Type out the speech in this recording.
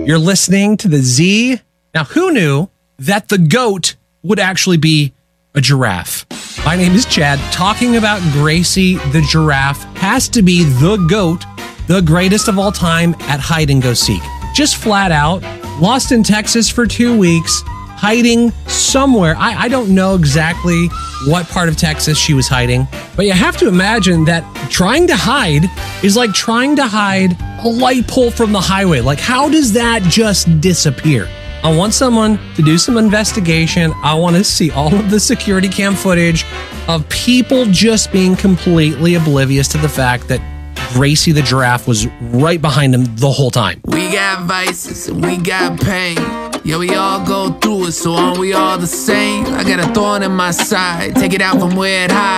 You're listening to the Z. Now, who knew that the GOAT would actually be a giraffe? My name is Chad. Talking about Gracie the giraffe has to be the GOAT, the greatest of all time at hide and go seek. Just flat out lost in Texas for 2 weeks, hiding somewhere. I don't know exactly what part of Texas she was hiding, but you have to imagine that trying to hide is like trying to hide a light pole from the highway. Like, how does that just disappear? I want someone to do some investigation. I want to see all of the security cam footage of people just being completely oblivious to the fact that Gracie the giraffe was right behind him the whole time. We got vices and we got pain. Yeah, we all go through it, so aren't we all the same? I got a thorn in my side, take it out from where it hides.